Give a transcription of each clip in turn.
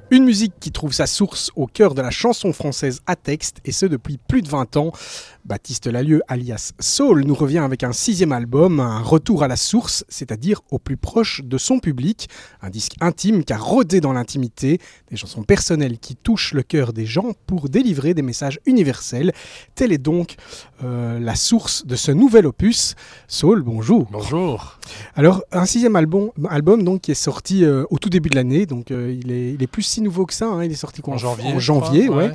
Une musique qui trouve sa source au cœur de la chanson française à texte, et ce depuis plus de 20 ans. Baptiste Lalieu, alias Saul, nous revient avec un 6e album, un retour à la source, c'est-à-dire au plus proche de son public. Un disque intime qui a rodé dans l'intimité, des chansons personnelles qui touchent le cœur des gens pour délivrer des messages universels. Telle est donc la source de ce nouvel opus. Saul, bonjour. Bonjour. Alors, un 6e album donc, qui est sorti au tout début de l'année, donc il est plus si nouveau que ça, hein. Il est sorti en janvier. En janvier, ouais.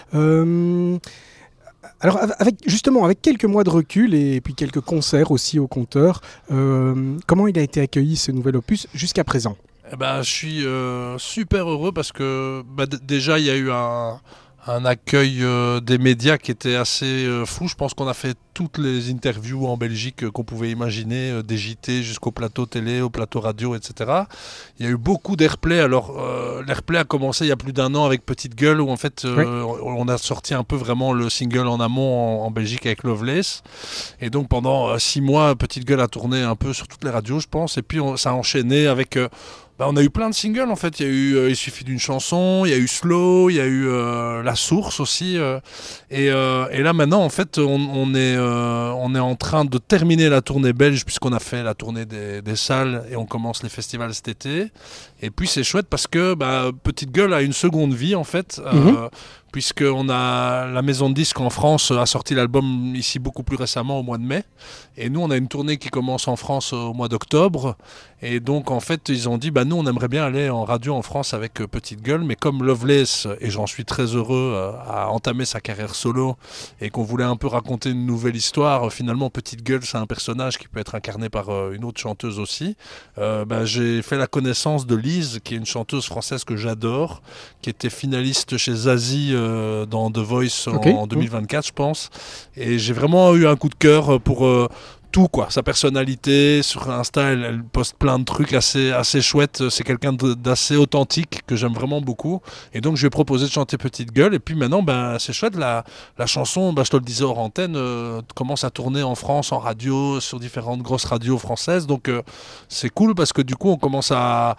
Alors, avec quelques mois de recul et puis quelques concerts aussi au compteur, comment il a été accueilli ce nouvel opus jusqu'à présent ? Je suis super heureux parce que déjà il y a eu un accueil des médias qui était assez fou. Je pense qu'on a fait toutes les interviews en Belgique qu'on pouvait imaginer, des JT jusqu'au plateau télé, au plateau radio, etc. Il y a eu beaucoup d'airplay. Alors, l'airplay a commencé il y a plus d'1 an avec Petite Gueule, où en fait, on a sorti un peu vraiment le single en amont en Belgique avec Loveless. Et donc, pendant 6 mois, Petite Gueule a tourné un peu sur toutes les radios, je pense. Et puis, ça a enchaîné avec... on a eu plein de singles en fait. Il y a eu Il suffit d'une chanson, il y a eu Slow, il y a eu La Source aussi. Et là maintenant en fait on est en train de terminer la tournée belge puisqu'on a fait la tournée des salles et on commence les festivals cet été. Et puis c'est chouette parce que Petite Gueule a une seconde vie en fait. Puisque la maison de disques en France a sorti l'album ici beaucoup plus récemment au mois de mai. Et nous, on a une tournée qui commence en France au mois d'octobre. Et donc, en fait, ils ont dit, nous, on aimerait bien aller en radio en France avec Petite Gueule. Mais comme Loveless, et j'en suis très heureux, a entamé sa carrière solo et qu'on voulait un peu raconter une nouvelle histoire, finalement, Petite Gueule, c'est un personnage qui peut être incarné par une autre chanteuse aussi. J'ai fait la connaissance de Lise, qui est une chanteuse française que j'adore, qui était finaliste chez Zazie dans The Voice en 2024, je pense. Et j'ai vraiment eu un coup de cœur pour tout, quoi. Sa personnalité, sur Insta, elle poste plein de trucs assez chouettes. C'est quelqu'un d'assez authentique que j'aime vraiment beaucoup. Et donc, je lui ai proposé de chanter Petite Gueule. Et puis maintenant, c'est chouette. La chanson, je te le disais hors antenne, commence à tourner en France, en radio, sur différentes grosses radios françaises. Donc, c'est cool parce que du coup, on commence à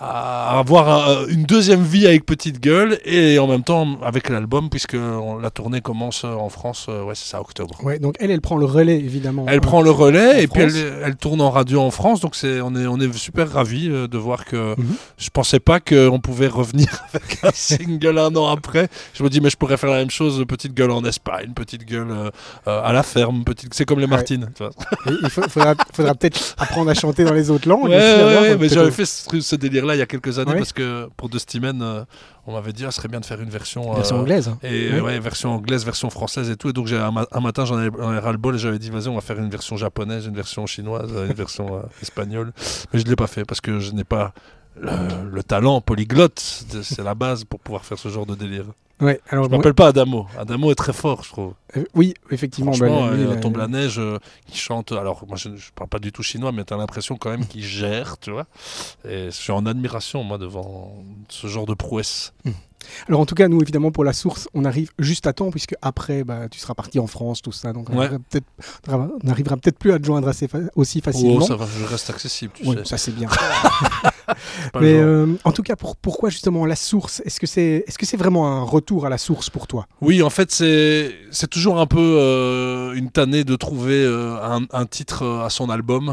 avoir une deuxième vie avec Petite Gueule et en même temps avec l'album puisque la tournée commence en France, c'est ça, octobre. Ouais, donc elle prend le relais évidemment. Elle prend le relais et puis elle tourne en radio en France, donc on est super ravis de voir que je pensais pas qu'on pouvait revenir avec un single 1 an après. Je me dis mais je pourrais faire la même chose, Petite Gueule en Espagne, Petite Gueule à la ferme, c'est comme les Martines. Tu vois. Il faudra peut-être apprendre à chanter dans les autres langues. Mais j'avais fait ce délire-là il y a quelques années parce que pour The Steamen, on m'avait dit ce serait bien de faire une version anglaise. Et version anglaise, version française et tout. Et donc un matin j'en avais ras-le-bol et j'avais dit vas-y on va faire une version japonaise, une version chinoise, une version espagnole. Mais je ne l'ai pas fait parce que je n'ai pas le talent polyglotte. C'est la base pour pouvoir faire ce genre de délire. Ouais, alors je m'appelle pas Adamo. Adamo est très fort, je trouve. Oui, effectivement. Franchement, Tombe la neige, qui chante. Alors, moi, je parle pas du tout chinois, mais tu as l'impression quand même qu'il gère, tu vois. Et je suis en admiration, moi, devant ce genre de prouesse. Alors en tout cas, nous évidemment pour La Source, on arrive juste à temps puisque après, tu seras parti en France, tout ça, donc on n'arrivera peut-être plus à te joindre aussi facilement. Oh, ça va, je reste accessible, tu sais. Ça c'est bien. Mais en tout cas, pourquoi justement La Source ? Est-ce que c'est vraiment un retour à la source pour toi ? Oui, en fait, c'est toujours un peu une tannée de trouver un titre à son album.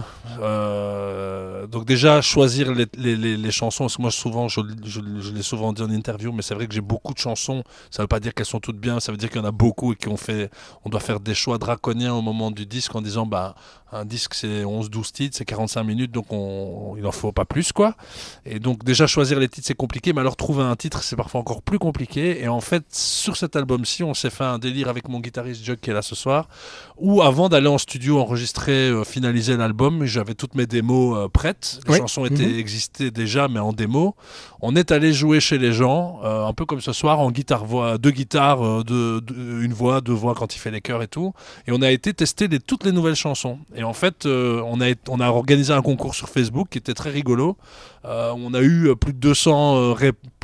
Donc déjà, choisir les chansons, parce que moi souvent, je l'ai souvent dit en interview, mais c'est vrai que j'ai beaucoup de chansons. Ça ne veut pas dire qu'elles sont toutes bien, ça veut dire qu'il y en a beaucoup et on doit faire des choix draconiens au moment du disque en disant un disque c'est 11-12 titres, c'est 45 minutes, donc il n'en faut pas plus, quoi. Et donc déjà choisir les titres c'est compliqué, mais alors trouver un titre c'est parfois encore plus compliqué. Et en fait sur cet album-ci on s'est fait un délire avec mon guitariste Jug qui est là ce soir, où avant d'aller en studio enregistrer, finaliser l'album, j'avais toutes mes démos prêtes, les chansons existaient déjà mais en démo. On est allé jouer chez les gens, un peu comme ce soir, en guitare-voix, 2 guitares, une voix, 2 voix quand il fait les chœurs et tout. Et on a été tester toutes les nouvelles chansons. Et en fait, on a organisé un concours sur Facebook qui était très rigolo. On a eu plus de 200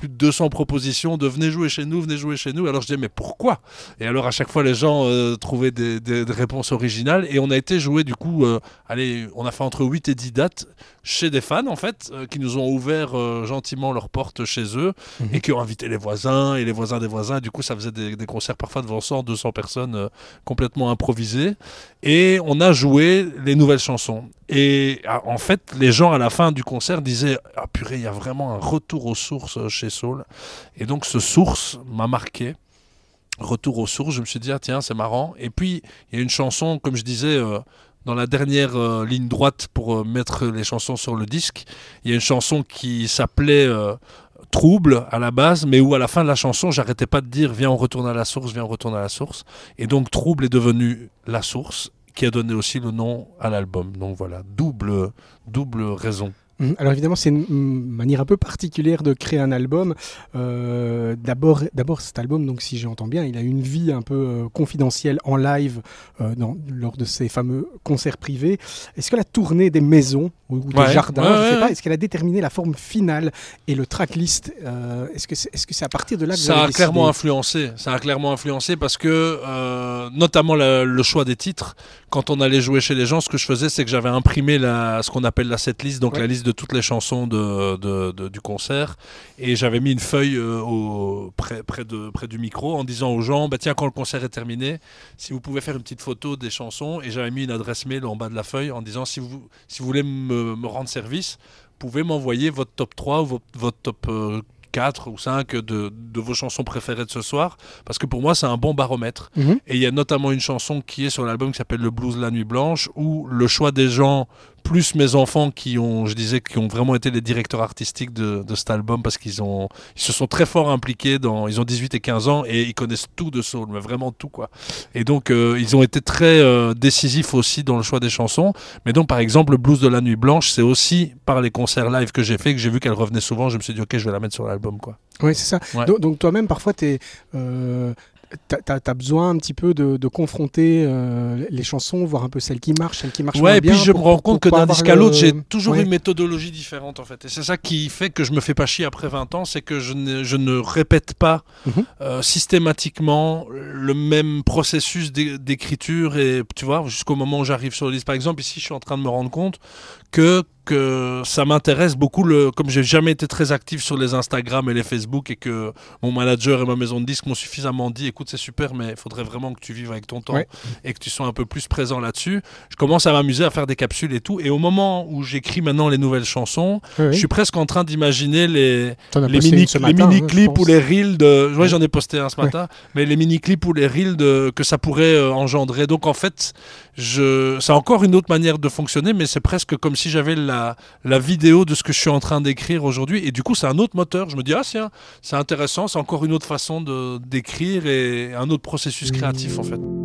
plus de 200 propositions de venez jouer chez nous. Alors je disais mais pourquoi? Et alors à chaque fois les gens trouvaient des réponses originales et on a été jouer du coup, on a fait entre 8 et 10 dates chez des fans en fait, qui nous ont ouvert gentiment leurs portes chez eux et qui ont invité les voisins et les voisins des voisins. Du coup ça faisait des concerts parfois devant 100, 200 personnes complètement improvisées et on a joué les nouvelles chansons. Et en fait, les gens à la fin du concert disaient « Ah purée, il y a vraiment un retour aux sources chez Soul ». Et donc ce source m'a marqué. Retour aux sources, je me suis dit « Ah tiens, c'est marrant ». Et puis, il y a une chanson, comme je disais, dans la dernière ligne droite pour mettre les chansons sur le disque, il y a une chanson qui s'appelait Trouble à la base, mais où à la fin de la chanson, j'arrêtais pas de dire « Viens, on retourne à la source, viens, on retourne à la source ». Et donc Trouble est devenu la source, qui a donné aussi le nom à l'album. Donc voilà, double raison. Alors évidemment, c'est une manière un peu particulière de créer un album. D'abord, cet album, donc si j'entends bien, il a une vie un peu confidentielle en live lors de ces fameux concerts privés. Est-ce que la tournée des maisons ou des jardins, je ne sais pas, est-ce qu'elle a déterminé la forme finale et le tracklist? Est-ce que c'est à partir de là que vous avez décidé? Ça a clairement influencé parce que, notamment le choix des titres, quand on allait jouer chez les gens, ce que je faisais, c'est que j'avais imprimé ce qu'on appelle la setlist, donc la liste de toutes les chansons du concert, et j'avais mis une feuille près du micro en disant aux gens, bah tiens, quand le concert est terminé, si vous pouvez faire une petite photo des chansons, et j'avais mis une adresse mail en bas de la feuille en disant si vous voulez me rendre service, vous pouvez m'envoyer votre top 3 ou votre top 4 ou 5 de vos chansons préférées de ce soir, parce que pour moi c'est un bon baromètre. Et il y a notamment une chanson qui est sur l'album qui s'appelle Le Blues La Nuit Blanche, où le choix des gens plus mes enfants qui ont vraiment été les directeurs artistiques de cet album, parce qu'ils se sont très fort impliqués ils ont 18 et 15 ans et ils connaissent tout de soul, mais vraiment tout quoi. Et donc ils ont été très décisifs aussi dans le choix des chansons. Mais donc par exemple le Blues de la Nuit Blanche, c'est aussi par les concerts live que j'ai fait, que j'ai vu qu'elle revenait souvent, je me suis dit ok, je vais la mettre sur l'album quoi. Oui, c'est ça. Ouais. Donc toi-même parfois t'as besoin un petit peu de confronter les chansons, voir un peu celles qui marchent moins bien. Et puis je me rends compte que d'un disque à l'autre, j'ai toujours une méthodologie différente en fait. Et c'est ça qui fait que je me fais pas chier après 20 ans, c'est que je ne répète pas systématiquement le même processus d'écriture, et tu vois, jusqu'au moment où j'arrive sur le disque. Par exemple, ici, je suis en train de me rendre compte que ça m'intéresse beaucoup, comme j'ai jamais été très actif sur les Instagram et les Facebook, et que mon manager et ma maison de disques m'ont suffisamment dit écoute c'est super mais il faudrait vraiment que tu vives avec ton temps et que tu sois un peu plus présent là-dessus. Je commence à m'amuser à faire des capsules et tout, et au moment où j'écris maintenant les nouvelles chansons, je suis presque en train d'imaginer les mini-clips ou les reels j'en ai posté un ce matin, mais les mini-clips ou les reels que ça pourrait engendrer. Donc en fait c'est encore une autre manière de fonctionner, mais c'est presque comme si j'avais la vidéo de ce que je suis en train d'écrire aujourd'hui, et du coup c'est un autre moteur. Je me dis c'est intéressant, c'est encore une autre façon d'écrire et un autre processus créatif en fait.